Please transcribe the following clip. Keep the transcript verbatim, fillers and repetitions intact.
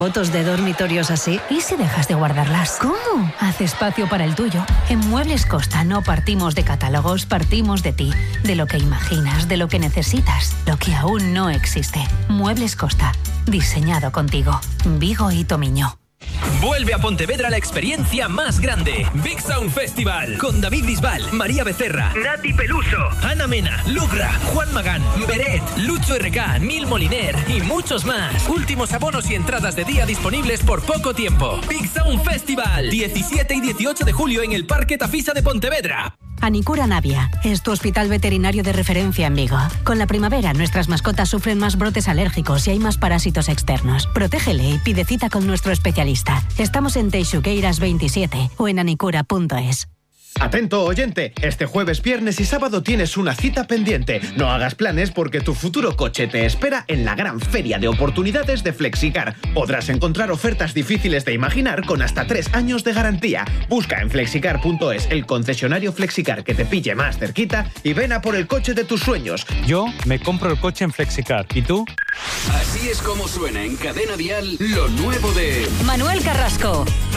Fotos de dormitorios así. ¿Y si dejas de guardarlas? ¿Cómo? Haz espacio para el tuyo. En Muebles Costa no partimos de catálogos, partimos de ti, de lo que imaginas, de lo que necesitas, lo que aún no existe. Muebles Costa, diseñado contigo. Vigo y Tomiño. Vuelve a Pontevedra la experiencia más grande. Big Sound Festival. Con David Bisbal, María Becerra, Nati Peluso, Ana Mena, Lugra, Juan Magán, Beret, Lucho R K, Neil Moliner y muchos más. Últimos abonos y entradas de día disponibles por poco tiempo. Big Sound Festival. diecisiete y dieciocho de julio en el Parque Tafisa de Pontevedra. Anicura Navia es tu hospital veterinario de referencia en Vigo. Con la primavera, nuestras mascotas sufren más brotes alérgicos y hay más parásitos externos. Protégele y pide cita con nuestro especialista. Estamos en Teixugueiras veintisiete o en anicura punto es. Atento, oyente, este jueves, viernes y sábado tienes una cita pendiente. No hagas planes porque tu futuro coche te espera en la gran feria de oportunidades de Flexicar. Podrás encontrar ofertas difíciles de imaginar con hasta tres años de garantía. Busca en flexicar punto es el concesionario Flexicar que te pille más cerquita y ven a por el coche de tus sueños. Yo me compro el coche en Flexicar. ¿Y tú? Así es como suena en Cadena Dial lo nuevo de Manuel Carrasco.